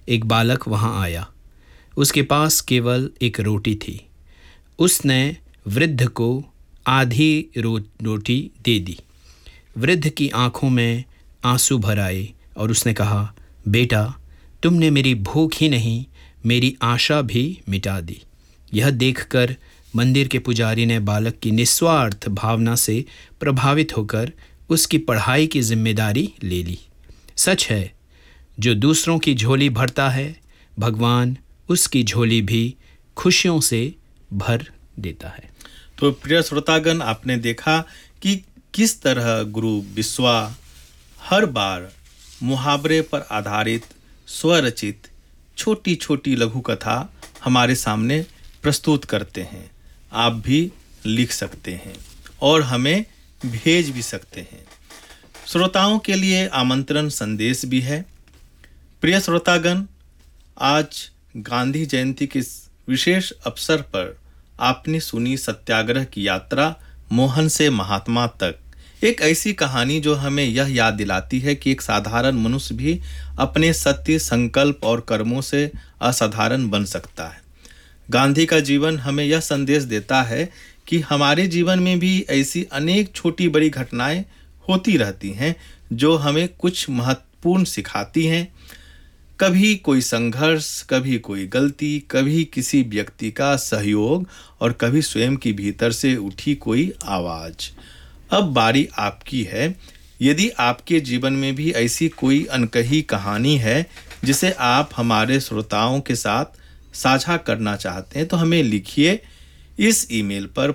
एक बालक वहाँ आया। उसके पास केवल एक रोटी थी। उसने वृद्ध को आधी रोटी दे दी। वृद्ध की आंखों में आंसू भर आए और उसने कहा, बेटा, तुमने मेरी भूख ही नहीं, मेरी आशा भी मिटा दी। यह देखकर मंदिर के पुजारी ने बालक की निस्वार्थ भावना से प्रभावित होकर उसकी पढ़ाई की जिम्मेदारी ले ली। सच है, जो दूसरों की झोली भरता है, भगवान उसकी झोली भी खुशियों से भर देता है। तो प्रिय श्रोतागण, आपने देखा कि किस तरह गुरु बिस्वा हर बार मुहावरे पर आधारित स्वरचित छोटी छोटी लघु कथा हमारे सामने प्रस्तुत करते हैं। आप भी लिख सकते हैं और हमें भेज भी सकते हैं। श्रोताओं के लिए आमंत्रण संदेश भी है। प्रिय श्रोतागण, आज गांधी जयंती के विशेष अवसर पर आपने सुनी सत्याग्रह की यात्रा मोहन से महात्मा तक, एक ऐसी कहानी जो हमें यह याद दिलाती है कि एक साधारण मनुष्य भी अपने सत्य, संकल्प और कर्मों से असाधारण बन सकता है। गांधी का जीवन हमें यह संदेश देता है कि हमारे जीवन में भी ऐसी अनेक छोटी बड़ी घटनाएं होती रहती हैं जो हमें कुछ महत्वपूर्ण सिखाती हैं। कभी कोई संघर्ष, कभी कोई गलती, कभी किसी व्यक्ति का सहयोग और कभी स्वयं की भीतर से उठी कोई आवाज। अब बारी आपकी है। यदि आपके जीवन में भी ऐसी कोई अनकही कहानी है जिसे आप हमारे श्रोताओं के साथ साझा करना चाहते हैं तो हमें लिखिए इस ईमेल पर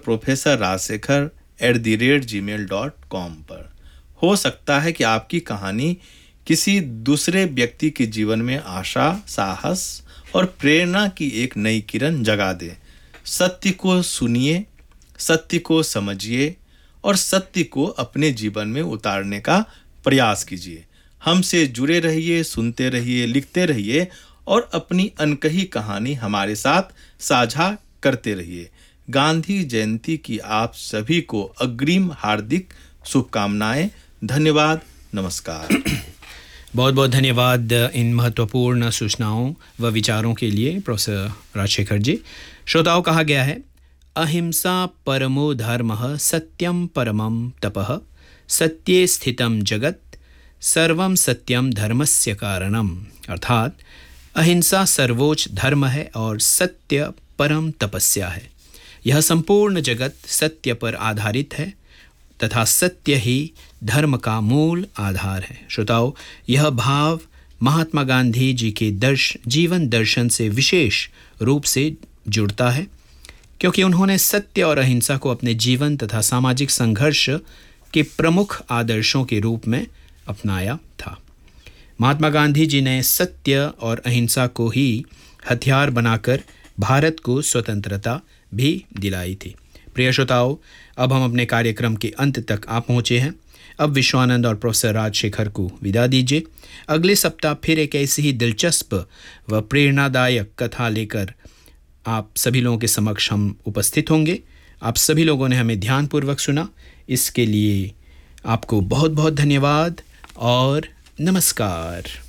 professor.rajsekhar@gmail.com पर। हो सकता है कि आपकी कहानी किसी दूसरे व्यक्ति के जीवन में आशा, साहस और प्रेरणा की एक नई किरण जगा दे। सत्य को सुनिए, सत्य को समझिए और सत्य को अपने जीवन में उतारने का प्रयास कीजिए। हमसे जुड़े रहिए, सुनते रहिए, लिखते रहिए और अपनी अनकही कहानी हमारे साथ साझा करते रहिए। गांधी जयंती की आप सभी को अग्रिम हार्दिक शुभकामनाएं। धन्यवाद, नमस्कार। बहुत बहुत धन्यवाद इन महत्वपूर्ण सूचनाओं व विचारों के लिए प्रोफेसर राजशेखर जी। श्रोताओं, कहा गया है, अहिंसा परमो धर्मः सत्यम परमं तपः सत्ये स्थितं जगत सर्वं सत्यम धर्मस्य कारणम। अर्थात अहिंसा सर्वोच्च धर्म है और सत्य परम तपस्या है। यह संपूर्ण जगत सत्य पर आधारित है तथा सत्य ही धर्म का मूल आधार है। श्रोताओं, यह भाव महात्मा गांधी जी के जीवन दर्शन से विशेष रूप से जुड़ता है, क्योंकि उन्होंने सत्य और अहिंसा को अपने जीवन तथा सामाजिक संघर्ष के प्रमुख आदर्शों के रूप में अपनाया था। महात्मा गांधी जी ने सत्य और अहिंसा को ही हथियार बनाकर भारत को स्वतंत्रता भी दिलाई थी। प्रिय श्रोताओं, अब हम अपने कार्यक्रम के अंत तक आ पहुँचे हैं। अब विश्वानंद और प्रोफेसर राजशेखर को विदा दीजिए। अगले सप्ताह फिर एक ऐसी ही दिलचस्प व प्रेरणादायक कथा लेकर आप सभी लोगों के समक्ष हम उपस्थित होंगे। आप सभी लोगों ने हमें ध्यानपूर्वक सुना, इसके लिए आपको बहुत बहुत धन्यवाद और नमस्कार।